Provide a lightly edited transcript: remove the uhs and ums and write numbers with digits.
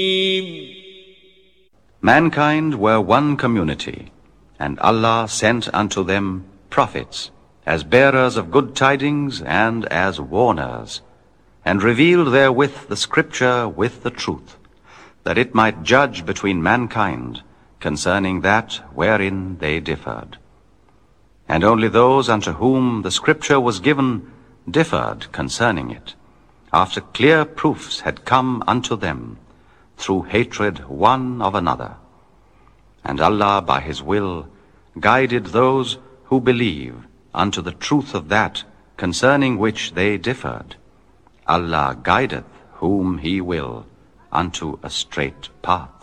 Mankind were one community, and Allah sent unto them prophets, as bearers of good tidings and as warners, and revealed therewith the scripture with the truth, that it might judge between mankind concerning that wherein they differed. And only those unto whom the scripture was given differed concerning it, after clear proofs had come unto them, through hatred one of another. And Allah by His will guided those who believe unto the truth of that concerning which they differed. Allah guideth whom He will unto a straight path.